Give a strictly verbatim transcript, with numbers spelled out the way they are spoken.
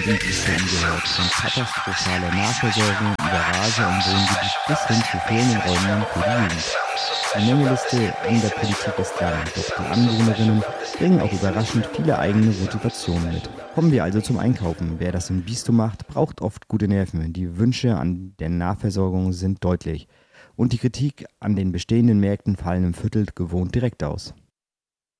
in Bistum gehört, von katastrophaler Nahversorgung über Rage im Wohngebiet bis hin zu fehlenden Räumen für die Jugend. Die Mängeliste in der Politik ist lang, doch die Anwohnerinnen bringen auch überraschend viele eigene Motivationen mit. Kommen wir also zum Einkaufen. Wer das im Bistum macht, braucht oft gute Nerven. Die Wünsche an der Nahversorgung sind deutlich. Und die Kritik an den bestehenden Märkten fallen im Viertel gewohnt direkt aus.